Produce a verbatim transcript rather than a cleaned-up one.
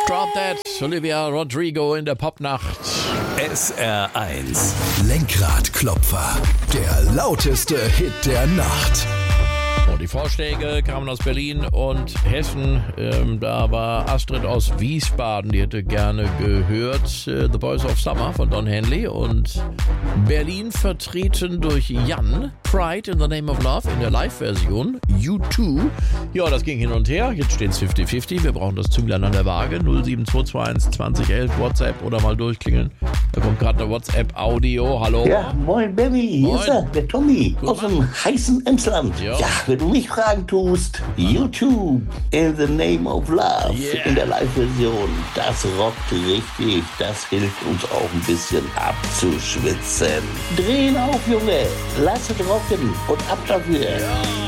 Drop That, Olivia Rodrigo in der Popnacht. S R eins. Lenkradklopfer. Der lauteste Hit der Nacht. Und die Vorschläge kamen aus Berlin und Hessen. Ähm, da war Astrid aus Wiesbaden, die hätte gerne gehört äh, The Boys of Summer von Don Henley. Und Berlin vertreten durch Jan, Pride in the Name of Love in der Live-Version, U zwei. Ja, das ging hin und her. Jetzt steht es fünfzig fünfzig. Wir brauchen das Zünglein an der Waage. null sieben zwei zwei eins zwanzig elf WhatsApp oder mal durchklingeln. Da kommt gerade eine WhatsApp-Audio. Hallo. Ja, moin Benny, hier ist er, der Tommy aus dem heißen Emsland. Ja. Ja, wenn du mich fragen tust, YouTube in the Name of Love Yeah. in der Live-Version, das rockt richtig, das hilft uns auch ein bisschen abzuschwitzen. Drehen auf, Junge, lass es rocken und ab dafür. Ja.